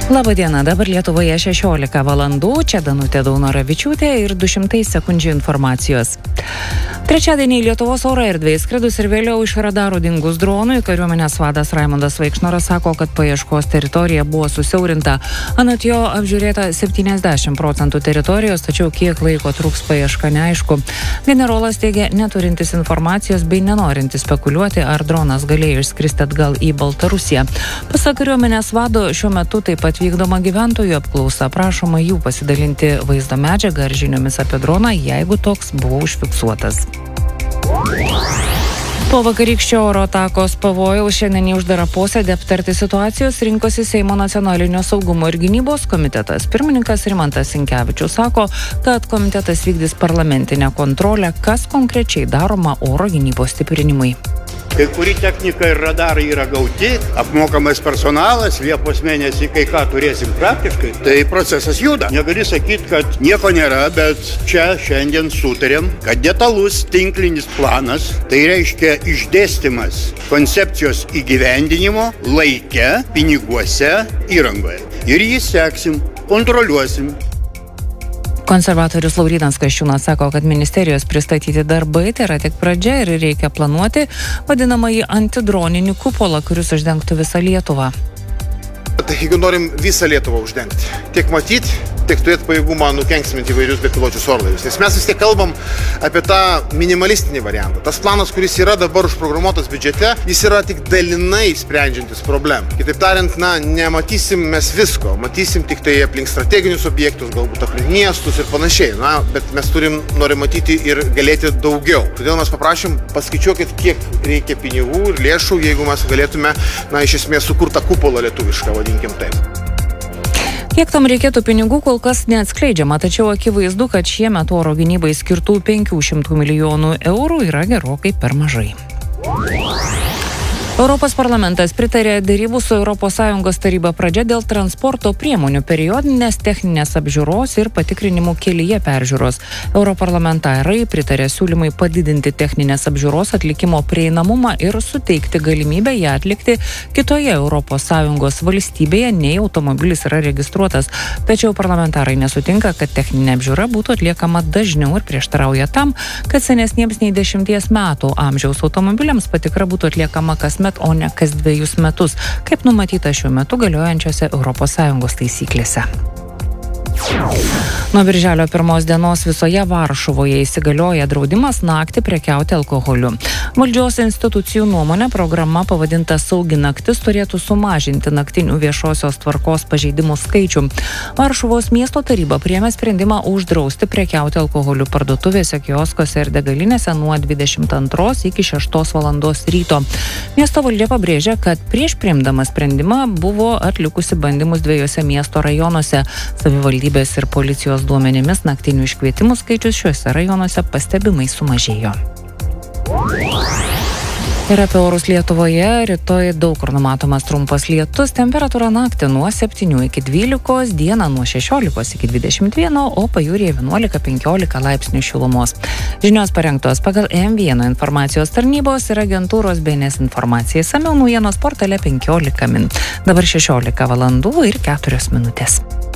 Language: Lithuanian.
Labą dieną, dabar Lietuvoje 16 valandų, čia Danutė Daunoravičiūtė ir 200 sekundžių informacijos. Trečiadienį Lietuvos oro erdvėje skridus ir vėliau iš radarų dingus dronui, kariuomenės vadas Raimundas Vaikšnoras sako, kad paieškos teritorija buvo susiaurinta. Anot jo apžiūrėta 70% teritorijos, tačiau kiek laiko truks paieška neaišku. Generolas teigia neturintis informacijos bei nenorintis spekuliuoti, ar dronas galėjo išskristi atgal į Baltarusiją. Pasak kariuomenės vado, šiuo metu taip pat vykdoma gyventojų apklausa, prašoma jų pasidalinti vaizdo medžiagą ar žiniomis apie droną, jeigu toks buvo užfiksuotas. Po vakarykščio oro atakos pavojaus šiandien į uždarą posėdį aptarti situacijos rinkosi Seimo nacionalinio saugumo ir gynybos komitetas. Pirmininkas Rimantas Sinkevičius sako, kad komitetas vykdys parlamentinę kontrolę, kas konkrečiai daroma oro gynybos stiprinimui. Kai kuri technika ir radarai yra gauti, apmokamas personalas, Liepos mėnesį kai ką turėsim praktiškai, tai procesas juda. Negali sakyti, kad nieko nėra, bet čia šiandien sutarėm, kad detalus tinklinis planas, tai reiškia išdėstymas koncepcijos įgyvendinimo laike, piniguose, įrangoje. Ir jį seksim, kontroliuosim. Konservatorius Laurynas Kasčiūnas sako, kad ministerijos pristatyti darbai tai yra tik pradžia ir reikia planuoti vadinamąjį antidroninį kupolą, kuris uždengtų visą Lietuvą. Jeigu norim visą Lietuvą uždengti, tiek matyti, tiek turėti pajėgumą nukenksminti įvairius bepiločius orlaivius. Nes mes vis tiek kalbam apie tą minimalistinį variantą. Tas planas, kuris yra dabar užprogramuotas biudžete, jis yra tik dalinai sprendžiantis problemą. Kitaip tariant, nematysim mes visko. Matysim tik tai aplink strateginius objektus, galbūt aplink miestus ir panašiai. Bet mes norim matyti ir galėti daugiau. Todėl mes paprašym, paskaičiuokit, kiek reikia pinigų ir lėšų, jeigu mes galėtume, iš esmės, sukurtą kupolą lietuvišką, vadinkim taip. Kiek tam reikėtų pinigų, kol kas neatskleidžiama, tačiau akivaizdu, kad šiemet oro gynybai skirtų 500 milijonų eurų yra gerokai per mažai. Europos parlamentas pritarė derybų su ES taryba pradžia dėl transporto priemonių periodinės techninės apžiūros ir patikrinimų kelyje peržiūros. Europarlamentarai pritarė siūlymui padidinti techninės apžiūros atlikimo prieinamumą ir suteikti galimybę ją atlikti kitoje ES valstybėje, nei automobilis yra registruotas. Tačiau parlamentarai nesutinka, kad techninė apžiūra būtų atliekama dažniau ir prieštarauja tam, kad senesniems nei 10 metų amžiaus automobiliams patikra būtų atliekama kasmet, o ne kas 2 metus, kaip numatyta šiuo metu galiojančiose ES taisyklėse. Nuo birželio 1 dienos visoje Varšuvoje įsigalioja draudimas naktį prekiauti alkoholiu. Valdžios institucijų nuomonė programa pavadinta Saugi naktis turėtų sumažinti naktinių viešosios tvarkos pažeidimų skaičių. Varšuvos miesto taryba priėmė sprendimą uždrausti prekiauti alkoholiu parduotuvėse, kioskose ir degalinėse nuo 22 iki 6 valandos ryto. Miesto valdžia pabrėžia, kad prieš priimdama sprendimą buvo atlikusi bandymus 2 miesto rajonuose. Savivaldybės ir policijos duomenimis naktinių iškvietimų skaičius šiuose rajonuose pastebimai sumažėjo. Ir apie orus Lietuvoje rytoj daug kur numatomas trumpas lietus, temperatūra naktį nuo 7 iki 12, dieną nuo 16 iki 21, o pajūryje 11-15 laipsnių šilumos. Žinios parengtos pagal M1 informacijos tarnybos ir agentūros BNS informacija. Išsamiau naujienos portale 15 min. Dabar 16 valandų ir 4 minutės.